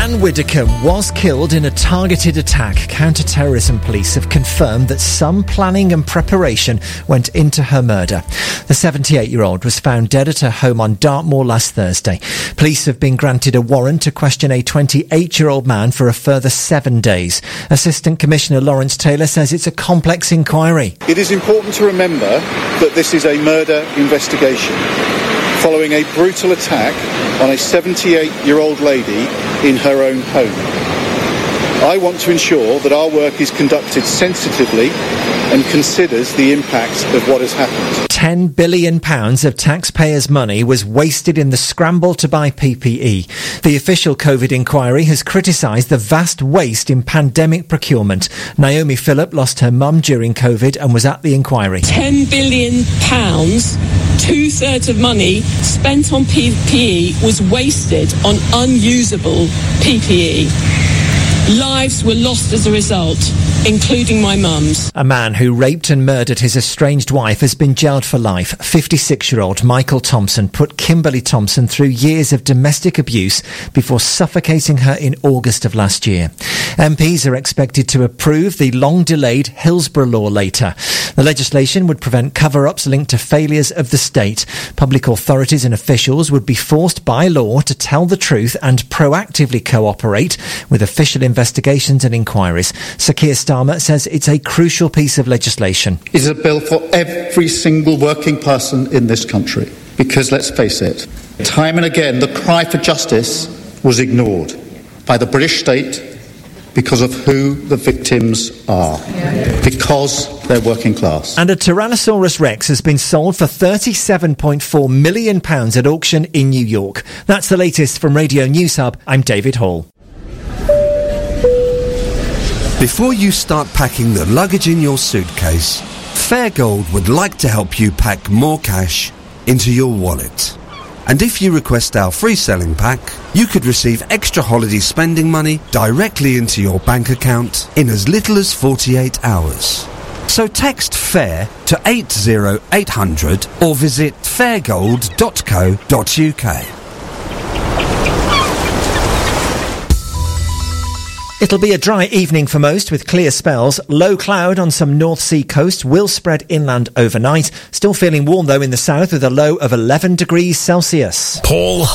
Anne Widdecombe was killed in a targeted attack. Counter-terrorism police have confirmed that some planning and preparation went into her murder. The 78-year-old was found dead at her home on Dartmoor last Thursday. Police have been granted a warrant to question a 28-year-old man for a further 7 days. Assistant Commissioner Lawrence Taylor says it's a complex inquiry. It is important to remember that this is a murder investigation following a brutal attack on a 78-year-old lady in her own home. I want to ensure that our work is conducted sensitively and considers the impact of what has happened. £10 billion of taxpayers' money was wasted in the scramble to buy PPE. The official COVID inquiry has criticised the vast waste in pandemic procurement. Naomi Phillip lost her mum during COVID and was at the inquiry. £10 billion, two-thirds of money spent on PPE was wasted on unusable PPE. Lives were lost as a result, including my mum's. A man who raped and murdered his estranged wife has been jailed for life. 56-year-old Michael Thompson put Kimberly Thompson through years of domestic abuse before suffocating her in August of last year. MPs are expected to approve the long-delayed Hillsborough law later. The legislation would prevent cover-ups linked to failures of the state. Public authorities and officials would be forced by law to tell the truth and proactively cooperate with official investigations and inquiries. Sir Keir Starmer says it's a crucial piece of legislation. It is a bill for every single working person in this country. Because let's face it, time and again the cry for justice was ignored by the British state because of who the victims are. Because they're working class. And a Tyrannosaurus Rex has been sold for £37.4 million at auction in New York. That's the latest from Radio News Hub. I'm David Hall. Before you start packing the luggage in your suitcase, Fairgold would like to help you pack more cash into your wallet. And if you request our free selling pack, you could receive extra holiday spending money directly into your bank account in as little as 48 hours. So text FAIR to 80800 or visit fairgold.co.uk. It'll be a dry evening for most with clear spells. Low cloud on some North Sea coast will spread inland overnight. Still feeling warm though in the south with a low of 11 degrees Celsius. Paul